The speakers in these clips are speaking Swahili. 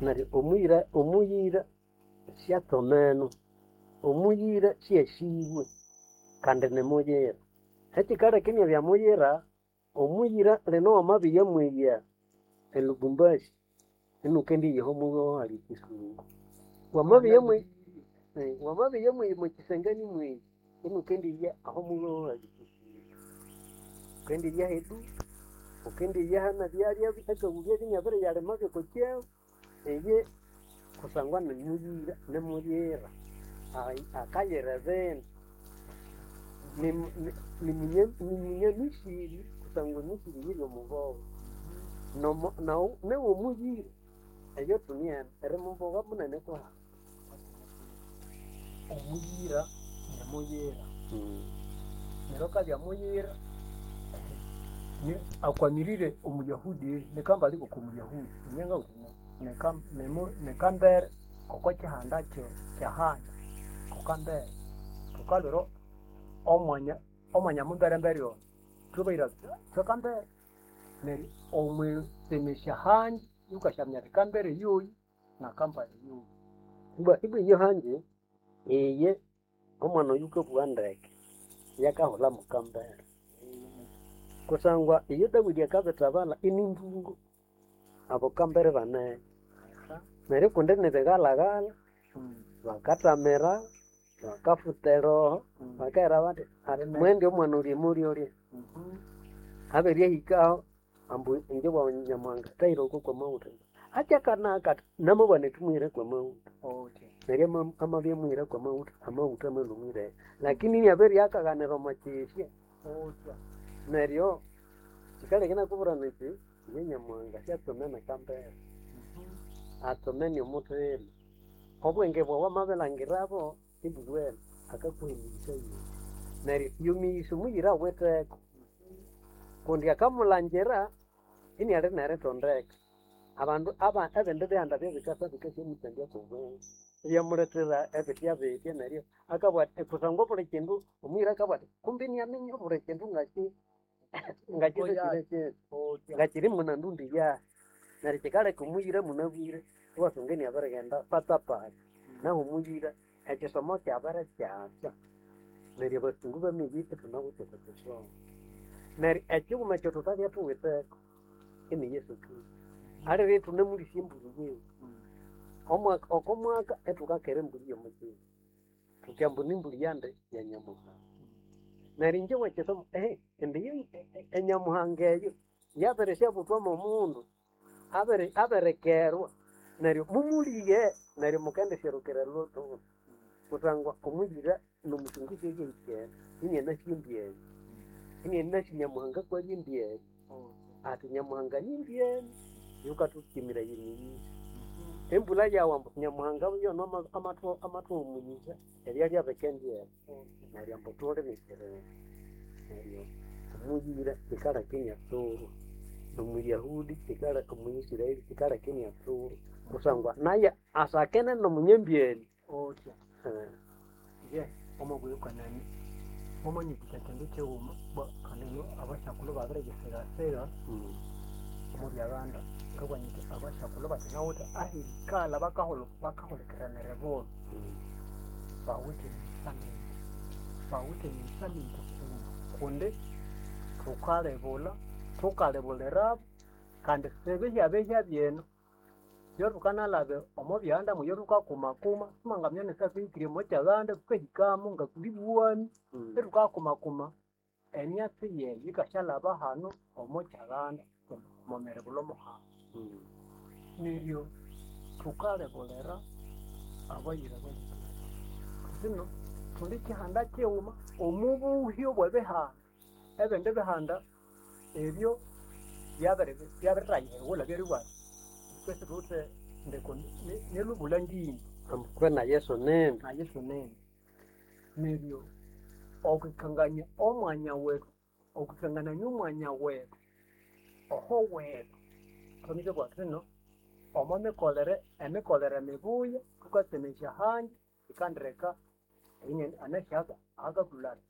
Nari omuyira syatomenu, omuyira syeshiwe kandi nimuyira. Ekikaleka inabya muyira, omuyira lino wamabirya mweya elubumbashi inukendiyeho mulo hali kisungu. Wamabirya mweya mwekisangani mweya inukendiya aho mulo hali kisungu. Ukendiya hedu, ukendiya hana byalya akabulya binyabire yalima byokokyeo eye kusangwa nimuyira akayira bene nimunyamishiri kusangwa mishiri yiri omubogo newo muyira eyo tuniana erimuboga munene kwa omuyira nimuyira neryo kalya muyira akwamirire omuyahudi nekamba liko kumuyahudi nyenga nekambere oko kihanda kyahanda kokambere kokalero omwanya mumberembere ono tubaira twekambere neri omwesemesya hanji yukashamya kambere yoyi nakampani yoyi ibwe iyo hanji eye omwana oyu kabugha ndeke yakahulha mukambere kusangwa iyo Dawidi akabitabala inindungu abo kambere banene neryo kundi nibighalaghala bakatamira bakafuta eroho bakahera bati mwendi omwana orya muryolya abiryahikaho ambu inje bwa Nyamuhanga thaire oko kwamawutha akyakanaka namubana tumwire kwamawutha neryo amabya mwire kwamawutha amawutha amalumwire lakini inabiryakaghanira omukyisya neryo kikaleka inakubwira niti inje Nyamuhanga syatsomene kambere atsomene omuthima obwenge bwawu wamabilhangirabo ibulwene akakuhimuyisa yiwe neryo yomuyisa omuyira awitheko kundi akamulhangira iniali neritondeka abandu ebindi bihanda byebikasa bikasyamutsandya kobwenzi ibyamulethera ebithya bithya neryo akabugha ati kusangwa buli kindu omuyira akabugha ati kumbi iniaminya buli kindu ngakiri munandundi yahi neryo kikaleka omuyira munabwire iwathunga iniabirighenda patapata nahu omuyira ekisomo kyabere kyasya neryo abasungu bamibyi ithunawithe ekyisomo neryo ekighuma ekyo thuthabya thuwitheko ini Yesu Kristo alire ithunamulisya embulhu yiwe okomwaka ithukakera embulhu yomukithi thuthi ambu nimbulhu yandi ya Nyamuhanga neryo inje wekisomo indi eNyamuhanga eyo yabirisyabuthwa momundu abirikerwa neryo mumulighe neryo mukendisyalhukira lhuthuli kusangwa omuyira nomusungu syeyahikene inianasyembyeyo inianasi Nyamuhanga kwabyembyeyo ati Nyamuhanga nimbyene yukathukimira yiniyisa embulha yawu ambu Nyamuhanga yono amathuhumunyisa ebyalya bikendyera neryo ambu thulibikirira neryo omuyira kikaleka inathulwa nomuyahudi kikaleka omuyisiraeli kikaleka inathulwa kusangwa naye asakene nomunyambyeni otya omwabuyukanani momanyikisya kindu kighuma kanino abashakulhu babirigisirasira omubyabanda ngabwanyiti abashakulhu bakinawithe aherikalha bakahulikiranira bulhu bawithe emisamindi kundi thukalibulirabo kandi sibihyabihya byenu byothukanalhabe omubyanda muyo thukakumakuma simangamya nisyathwihikirye omukyabanda thukahikamu ngathulhibuwani ithukakumakuma emyatsi yeyu yikasyalhaba hanu omukyabanda momwiribulha omuhanga neryo thukalibulira abayira baliki kusino thuli kihanda kighuma omubuhyo bwebihanda ebindi bihanda ebyo byabirithayihigulha byeribwati kwesi thuwithe ndeko nelhubulha ndini ambukwe na Yesu nene neryo okukangania omwanya wethu okukanganania omwanya wethu oho wethu thomite bwathino omo emikolere mibuya thukatsemesya hanji ikandireka anasyaka ahakathulhata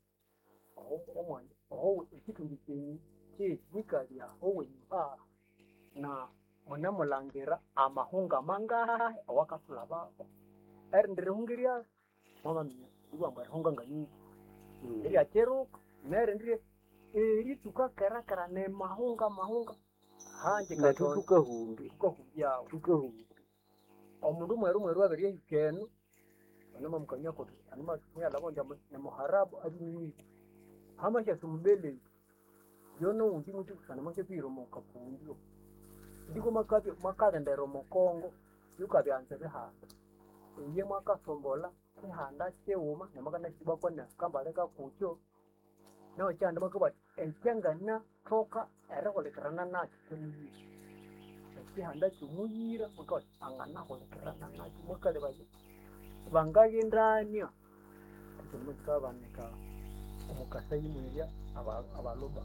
omwanya oho ekithungi kyenyu kyikalya owenyuha na munamulangira amahunga mangahi awakasula babo erindirihungiria mama minya ibamba hunga ngayiki eri acheruka nerindire eri tukakera ne mahunga hanje katutuka humbi yawo tukahumbi omundu mweru abiri ehikeno anama mukanya kote anama yala bonja na muharabu adini hamasha sumbele yono undi mutu sana make piro mokapundio ndiko makabe ndero mokongo yuka byanze behanga iye mwakasombola ihanda cheuma namakana kibakona kambaleka kucho no cyanda makuba enkengana toka erakolekerana nacho kuniyi ihanda cyumuyira mukaba angana kolekerana nacho mukale baje bangagindanya tumukabaneka omukasai mweya abaloba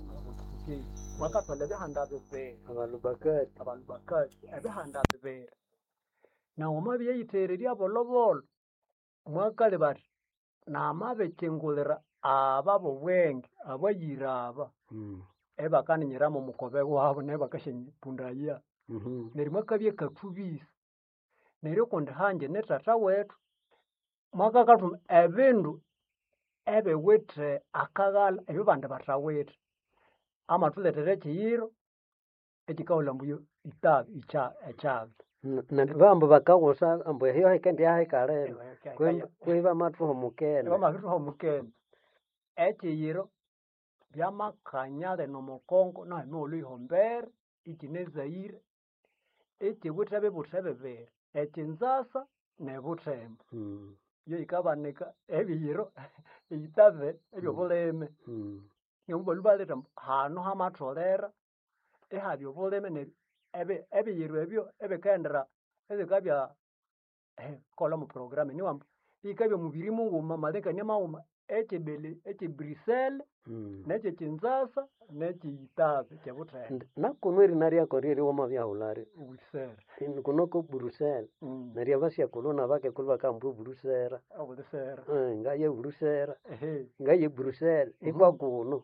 mwakatwala bihanda bebe abalubakati ebihanda bebe na omabi yitereri abolobolo mwakale bati namabekengulira ababo bwenge abayiraba ebakaninyiramo mukobe wabo nebakashenyipundaya nerimo kabye katubisa neryo kundi hanje netata wetu mwakakatuma ebindu ebewithe akaghala ebyo bandi batawithe amatuletere ekiyiro ekikawula mbuyo echabi bambu bakagusa ambu hiyo hikendi yahikalelo kwiba mathuho mukene ekiyiro byamakanyale nomukongo naimiwulu ihombere ikinezaire ekiwithe bibuthe bibiri ekinzasa nebuthembu yo ikabanika ebiyiro eyitabe ebyobulime nyobubalu baleta hano hamatholera ihabya obulime ebiyiro ebyo ebikaendera ebikabya kola mu programe niwamba ikabya mubiri mughuma malekania maghuma ekibrisele nekyekinzasa nekiyitabe kyebuthembu nakuno erina ryako ryeri wamabyahulari ubusera kunoko burusela neryo abasyakulhu nabakekulu bakambwa burusera ngaye burusera ngaye burusela ikwakuno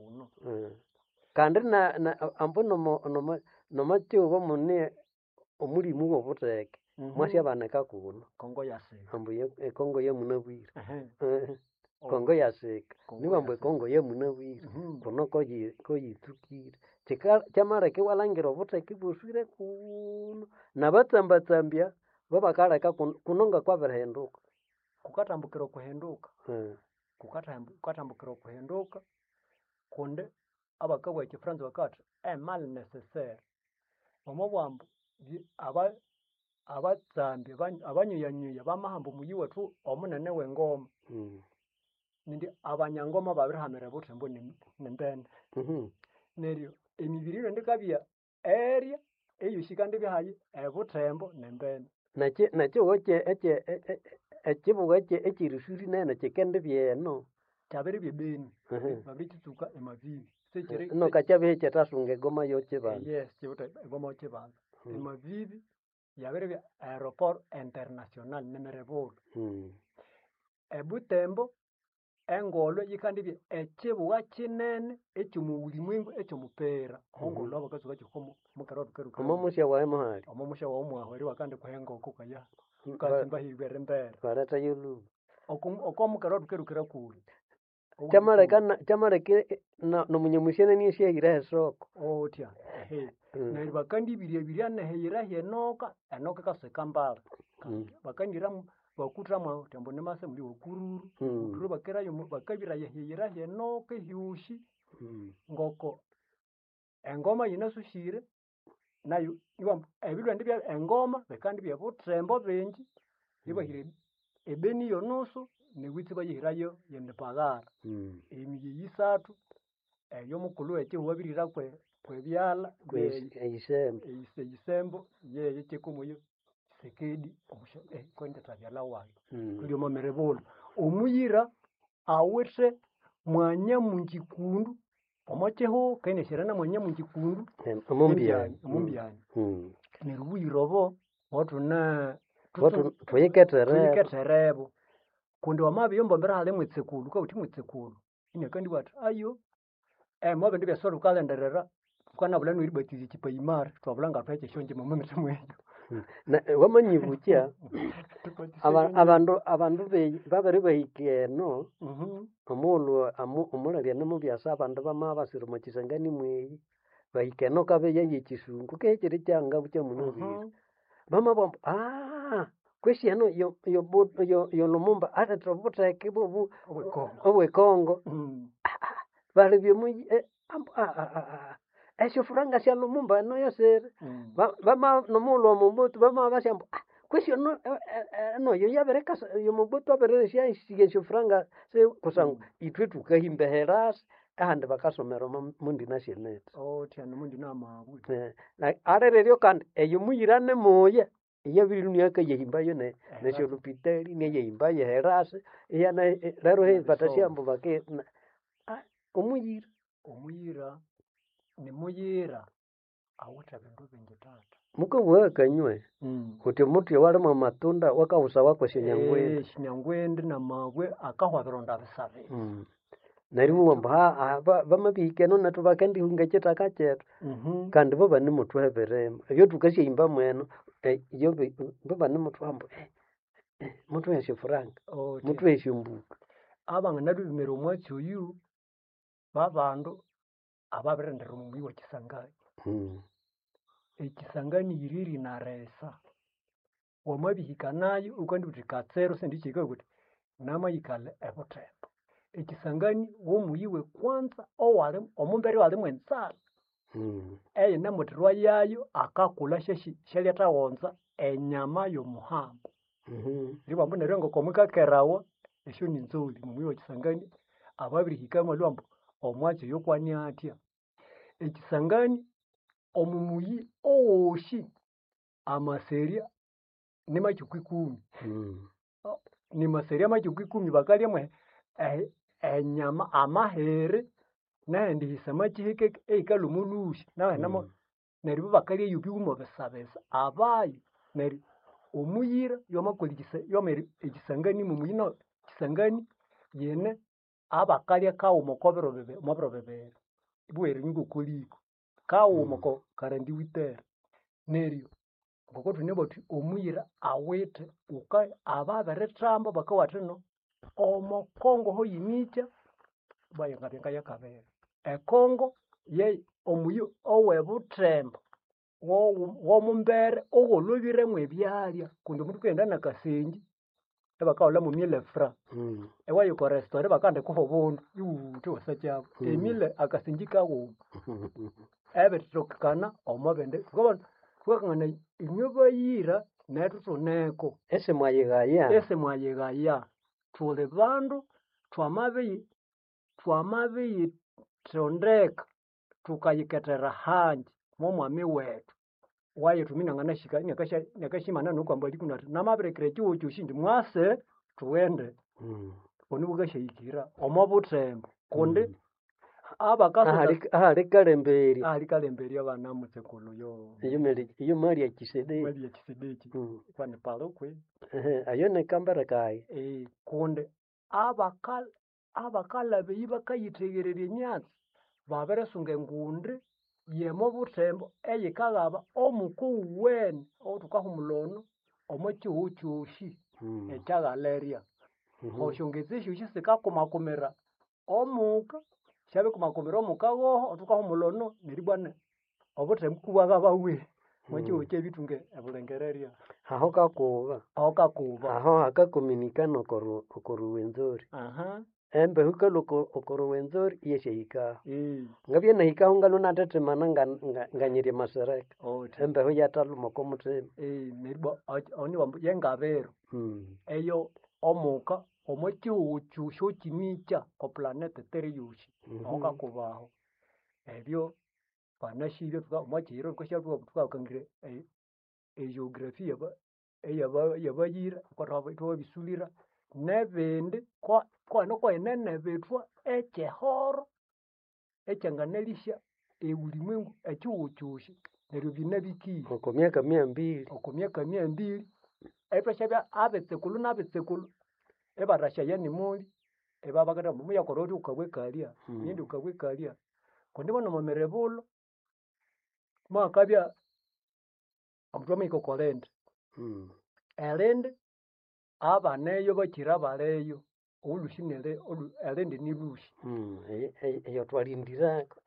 kandi ambu nomakyubo mune omulimu wobutheke mwasyabanika kuno ambu ekongo yemunabwire kongo yasika niwambu ekongo yemunabwire kuno koyitsukire kyamaleka iwalangira obutheke bwoswire kuno nabatsambatsambya babakaleka kuno ngakwabirihinduka kukatambukira okuhinduka kundi abakabwa ekifaransa bakati mal necessaire omubwambu abatsambi abanyuyanyuya bamahamba omuyi wethu omunene wengoma nindi abanyangoma babirihamira buthembu nembene neryo emibiri irondikabya erya eyosi kandi byahayi ebuthembu nembene nakyo ekibuga ekirisuri nene kikendi byeno kyabiri byebeni babirikitsuka emavivi nokakyabihe kyetasunga egoma yokibanza yes egoma yokibanza emavivi yabiri bya aeroport international nemerebulu ebutembo engolwe yikandibye ekibuga kinene ekyomubulimwengu ekyomupira ongolwe abakatsuka kikomo mukaro bikeruka omomusya wae mahali omomusya wae mwahweri wakandi kuhenga okukaya kasimba hibere mbere barata yulu okomukaro bikerukira kuri kyamaleka nomunyamusyene niyesyahira esoko otya neryo bakandibirya neheyira henoka enoka kaseka mbala bakandiramu bakuthamu tembo nimase muli wakururu kuru bakirayo bakabira yehira henoka hiushi ngoko engoma yinasushire nayo iwamba ebilwa ndibya engoma bekandi bya buthembo bingi ibahire ebeni yonusu niwitsi bayihirayo yendipagara emiyi yisathu eyomukulu ekihuwa birira kwebyala eyisembo yeye kyekumuyo sekedi kwende tabyala wayo kuli omamerebolo omuyira awithe mwanya mungikundu omocheho kene sherana mwanya mungikundu omumbyani neryo buyirobo watuna tuyiketerebo kundi wamabiyomba mbere hali mwitsekulu kauthi mwitsekulu ine kandi wati ayo mwabe ndibya solo kalenderera kwana bulano iribatizi chipa imara twabulanga twache shonje mu mutwe na wamanyibukia abandu babere bahike no omulu omulabya nomubyasa abandu bamabasira mu Kisangani mweyi bahike no kabe yaye kisungu kekiri kyanga bucha munobi bamabomba kwesi ano yo Lumumba ate tobuteke bubu obwekongo bali byomuyi esyo furanga sya Lumumba no yosere bama nomulwa Mobutu bama basyamba kwesi no yo yabereka yo Mobutu aberere sya esyo furanga se kusangu itwe tukahimbe heras ahandi bakasomera mundi nationet tyano mundi namabu arereryo kandi eyo muyirane moya yabiri nyaka yehimba yo ne nesyo lupitali ne yehimba ye heras yana rero he batasyambo bake omuyira ni muyira awuta bindu bingi tata mukabuha kanywe kuti muti wali mu matunda wakawusa wako shinyangwende shinyangwende na mabwe akahwabironda bisabe naribu wamba bamabihike no natu bakendi hunga kitaka chetu kandi bo bani mutu heberema yo tukashimba mweno yo bo bani mutu ambo mutu yeshe franga mutu yeshe mbuka abanga nadu bimero mwachi uyu babandu ababirendera omuyi wa Kisangani Ekisangani yiriri na resa wamabihika nayo ukandi buti katsero sendichika kuti namayikale ebutembo Ekisangani womuyiwe kwanza owali omumbere wali mwenzala eye namutirwa yayo akakula shalyata wonza enyama yomuhambo libambo nerengo komwika kerawa esho ninzoli mumuyi wa Kisangani ababirihika malwambo omwachi yokwani atya Ekisangani omumuyi owoshi amaseria ni machukwikumi ni maseria machukwikumi bakalya mwe enyama amahere nahendi hisamachi hike eikalumunushi nawe namo neribo bakalya yubiumo besabesa abayo neri omuyira yomakolikisa yomeri Ekisangani mumuyi no Kisangani yene abakalya kawo mokobero bebe bweri ngokoliko kawo moko karandi witere neryo ngokotu neboti omuyira awete uka ababere tramba bakawatino omokongo ho yimicha bayangabyenga yakabere ekongo ye omuyo owebutrembo wo mumbere ogolobire mwe byalya kundi mutu kwenda nakasenji ebakaola mu 1000 francs ewayo ko restaurant bakande kuho bundu yutu wasachabo emile akasenji kawo ebetokana omobende kwakangana inyobayira netutuneko ese mwayegaya tule bandu twamabi tondeka tukayiketera hanji momwami wetu waye tuminangana shika nakashimana nokwamba likunati namabirekere chiwo chushindi mwase tuwende onibugashayikira omobutembo kundi ahali kalemberi abana mutsekulu yo iyo mali ya Kisedeki kwani palokwe ayo ne kambara kai kundi abakala beyiba kayitegerere nyatsi baberesunga ngundi yemo butembo eyikagaba omukuwene otukahumulono omochihuchushi ekyagaleria oshongezesho sikakumakumira omuka shabe kumakumira omuka goho otukahumulono neribwane obutembo kubwagabawe mochihuche ebitunge ebulengereria aho kakuba aho akakomunikano koruwenzori embe hukalo okorowenzori yeshika ngabye nahika ngalo natete mananga nganyire masereka embe ho yatalu mokomutse neribo oni yengabero eyo omuka omochi uchu shokimicha ko planet teriyushi oka kubaho ebyo banashire twamachiro kwashabo twakangire geography yabayira kwa bisulira nebende kwa noko enene betwa ekehoro ekyanganelisha ulimwengu ekyuchushi neryo binabiki oko miaka 200 etwashabya abetsekulu nabetsekulu ebarasha yani muli ebabakata muya korori ukabwekalia nindi ukabwekalia kundi bono momerebulo mwakabya amutwama ikokolende elende abaneyo bakira baleyo ulusinele elende ni lushi eyo twalindirako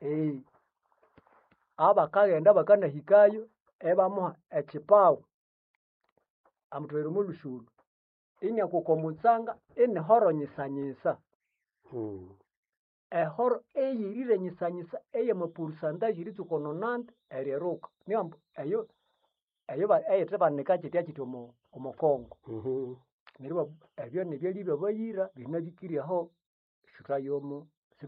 abakagenda bakanahikayo ebamuha echipawu amutwere mulushulu inyakukomutsanga inihoronyisanyisa ehoro eyirire nyisanyisa eyamapurusanda jiri tukononante eryeruka niambu eyo eyitebanika chitya chiti omukongo neryo ebyo nibyalibya bayira binabikiryaho shutayomo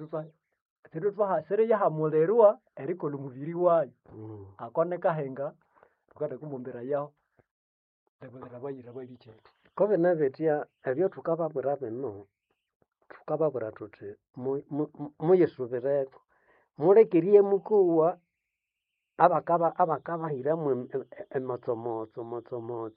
siri yahamulirwa erikola omubiri wayo akone kahenga tukata kumumbira yaho bayira babichete kobe nabetya ebyo tukababwira bino tukababwira tuti muyesubireko mulekerie mukuwa abakabahiramu emotsomotso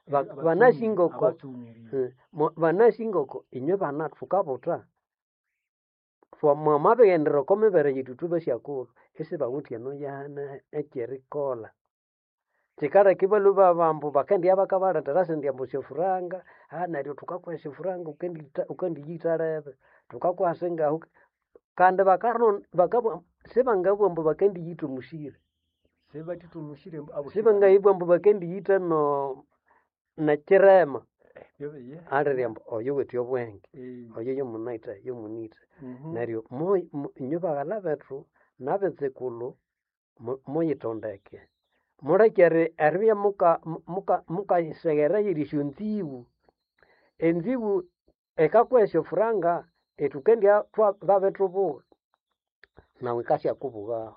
banashingoko inywe bana tukabuta mwamabighendera ko mibere yitu tubasyakulhu esi bawuthi eno yana ekyerikola kikaleka ibalwe babambu bakendya bakabaletera sindya syafuranga neryo tukakuha syafuranga ukendiyitalebe tukakuha singahu kandi sibangabugha mbu bakendiyitha omushire sibangayibugha mbu bakendiyitha nekirema alirya mbu oyo wethi obwenge oyo yomunayitha yomunitha neryo inywe baghala bethu nabetsikulu muyitondeke mulekere eribya mukayiseghera yirisyo nzibu enzibu ekakuha esyofuranga etukendya babethubuha nawe kasyakubughaho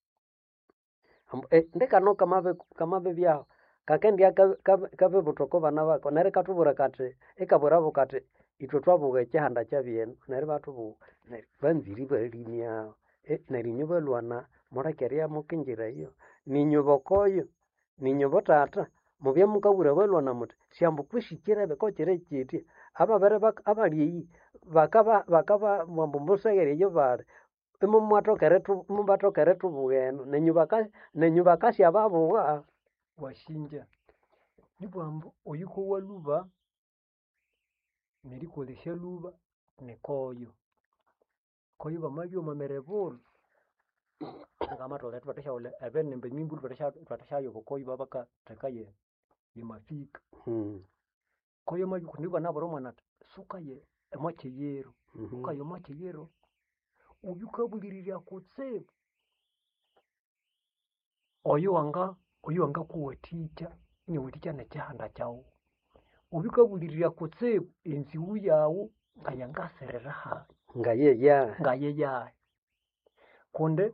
ndekano kamabibyaho kakendya kabibutoko bana bako neryo katubwira kati ikabwirabo kati ithwe twabugha ekyihanda kyabyenu neryo batubugha neryo banziri balimyaho neryo inywe balwana mulekerya mukinjira eyo ninywe bokoyo ninywe botata mubya mukabwira balwana muthi syambu kwishikirebe kokire kyitya ababere abalyeyi bakaba mwambu museghere eyo bali mubatokere tubugha nenywe bakasyababugha washinja nibwambu oyuko waluba nerikolesya luba nekoyo koyo bamabyo mamerebulu ngamatole twatashaule ebenembe mimbulu twatashayo bokoyo babaka takaye yimafika koyo mabyo kunibwa naboro mwana sukaye emacheyero ukayo macheyero uyukabulirirya kutsibu oyo wanga kuwathikya niwathikya nekyihanda kyawu ubikabulirirya kutsibu enziwu yawu ngayangasirira hayi ngayeyayi kundi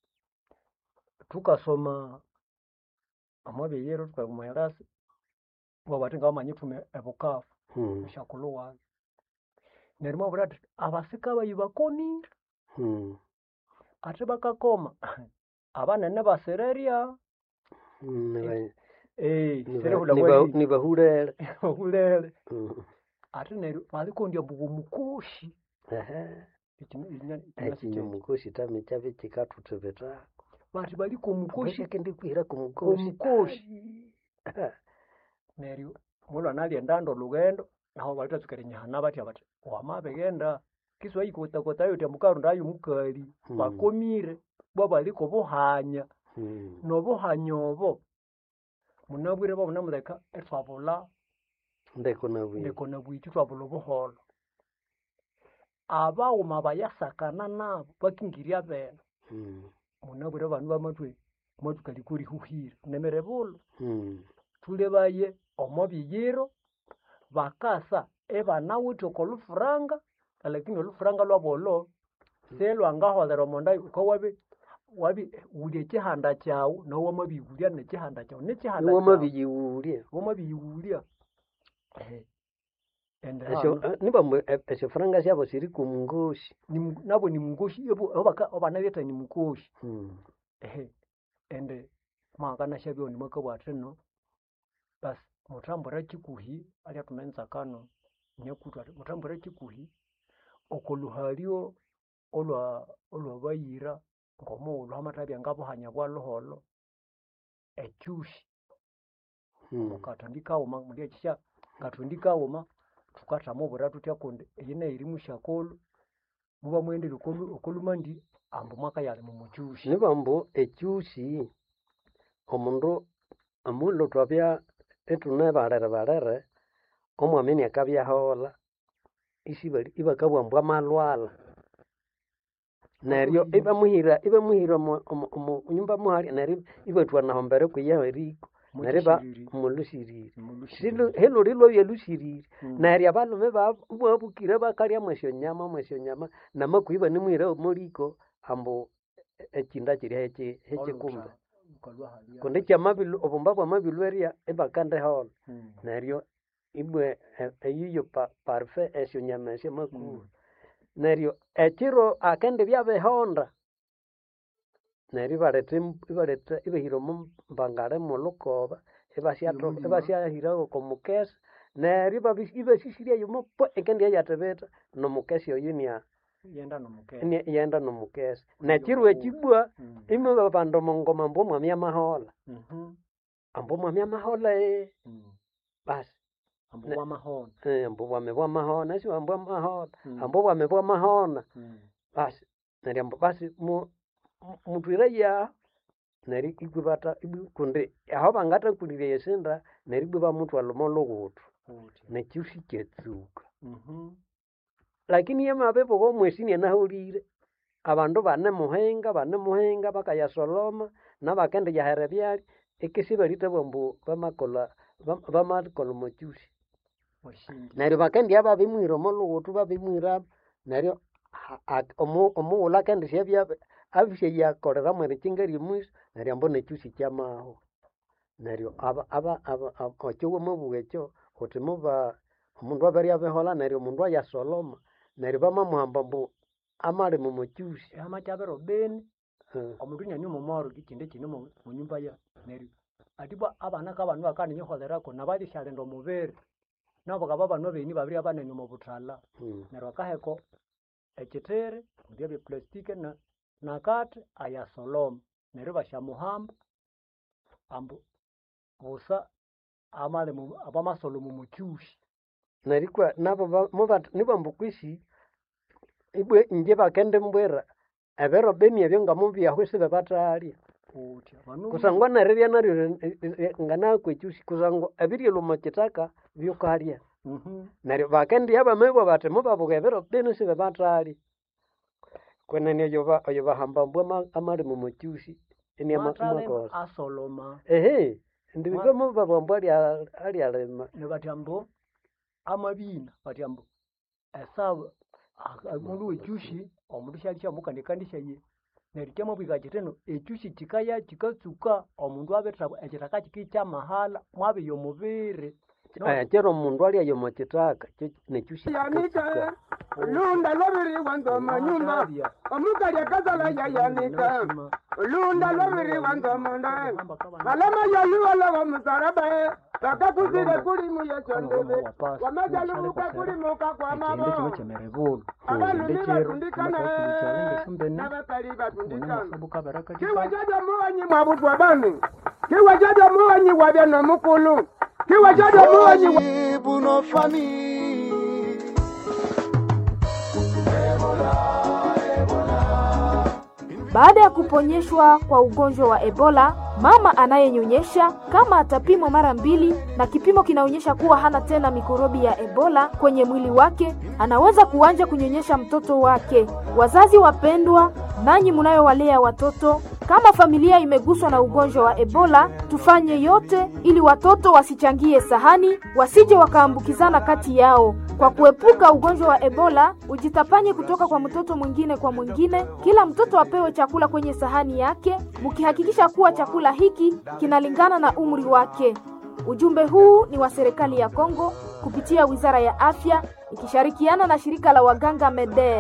tukasoma amabeyero tukamuherasi wabathi ngawamanya ithume ebukafu mushakulhu wami neryo mwabwira athi abasika bayi bakonire athi bakakoma abanene basirerya nibahulele ati neryo balikondya mbuga omukoshi ekinyo omukoshi tami kyabya kikathuthibitha bathi baliko omukoshi kendikwihira komukoshi neryo mulwana alyendanda olugendo naho balithatsukira enyihana batya bathi wamabighenda kisi wayikotakotayo uthi amukarundayo mukali bakomire bwa baliko obuhanya nobuhanya obo munabwire babunamuleka ethwabula ndeko nabwiki thwabula obuholo abawuma bayasakana nabo bakingirya beno munabwire abandu bamathwe mwathukali huhire nemere bulo thulebaye omobiyiro bakasa ebanawithe okolufuranga lakini olufuranga lwabolo selwangaholera omondayo ukawabi wuli ekyihanda kyawu nawo wamabiyiwulya nekyihanda kyawu nekyihanda wamabiyiwulya nibambu esyofuranga syabo siri komungoshi nabo ni mungoshi obanabyetha ni mukoshi ende mwakanashabyo nimakabwathino basi muthambura kikuhi alya tumenza kano nyakuthu ati muthambura kikuhi okoluhalyo olwabayira ngomughulhu hamathabya ngabuhanya bwa luholo echushi mukatandika uma mundia chisha katundika uma tukatamo bora tutyakonde yene iri mushakolo muba mwende okolumandi ambo mwaka yali mumuchushi nibambo echushi omundu amulo twabya etune barere omwamini akabya hola isibali ibakabwambwa malwala neryo iba muhira mu nyumba mwali neryo ibatwa na hombere kuya eriko neryo mulusirire silo helo lilo yelusirire neryo abalume babukira bakalya mwesyo nyama namakuiba nimuhira muliko ambo ekinda kiri heche kumba konde kyamabilu obumba bwa mabilu area ebakande hola neryo ibwe eyiyo parfait esyo nyama esyo makuru neryo ekiro akende byabe honda neryo ibaleta ibahiro mbangale mulukoba ebasya komukesa neryo ibasisiria yumopo ekende yatebeta nomukesi oyinia yenda nomukesi nekiro ekibwa ime babando mongoma mbo mwamya mahola ambo mwamya mahola basi ambo wa mahona ambo bwa mahona si ambo mahona ambo bwa mahona basi neryo basi mutwira ya neryo ikubata kunde aho bangata kulire yesinda neryo bwa mutwa lomologoto nekyushi kyetsuka lakini yamabebo go mwesini nahulire abandu bane muhenga bakayasoloma nabakende yahere byali ekisibalite bombu bamakola mochushi neryo bakende aba bimwira mologoto babimwira neryo omuula kende syabya abishe yakolera mwere kingeri mwisi neryo mbone chushi kyamaho neryo aba okyo mubugecho kuti muba omundu abari abehola neryo omundu ayasoloma neryo bamamuhamba mbu amali mumuchushi amakyabero beni omundu nyani mumoro kikinde kine mu nyumba ya neryo atibwa abana kabanu bakani nyiholerako nabali shalendo mubere nabo kababa no beni babiri abanene mu butala neryo kaheko ekitere ndebe plastike na kate ayasoloma neryo bashamuhamba ambu busa amale abamasolo mumuchushi nerikwa nabo nibambukwisi ibwe nje bakende mbwera abero beni ebyo ngamubya hwese bebatali kusangwa nerya naryo ngana kwechushi kusangwa abirilo makitaka byokalya neryo bakende yaba mebo bate mubabugebero beni se bebatali kwenene oyo bahamba mbwa amali mumuchushi eni amakosa asoloma ndibwe mubabambwa ali alema nebatyambo amabina batyambo esabu amundu wechushi omundu shali shamukandikandisha ye neryo kyamabwika kiteno echushi kikaya kikatsuka omundu abetha ekitaka kikicha mahala mwabe yomubiri kero omundu ali ayo mukitaka nechushi yanika lunda lobiri wanzo manyumba omukali akazala yanika lunda lobiri wanzo munda alama yaluwala wa musaraba bakakuzire kuli muyechondebe wamajaluka kuli muka kwa mabo abantu nibakundikana nabakali bakundikana kiwajaja muwanyi mwabutwa banu kiwajaja muwanyi wabya nomukulu kiwajaja muwanyi buno famille. Baada ya kuponyeshwa kwa ugonjwa wa Ebola, mama anayenyonyesha kama atapimwa mara 2 na kipimo kinaonyesha kuwa hana tena mikorobi ya Ebola kwenye mwili wake, anaweza kuanza kunyonyesha mtoto wake. Wazazi wapendwa, nanyi mnayowalea watoto, kama familia imeguswa na ugonjwa wa Ebola, tufanye yote ili watoto wasichangie sahani, wasije wakaambukizana kati yao. Kwa kuepuka ugonjwa wa Ebola, ujitapanye kutoka kwa mtoto mwingine kwa mwingine. Kila mtoto apewe chakula kwenye sahani yake, mkihakikisha kuwa chakula hiki kinalingana na umri wake. Ujumbe huu ni wa serikali ya Kongo kupitia Wizara ya Afya ikishirikiana na shirika la waganga MEDER.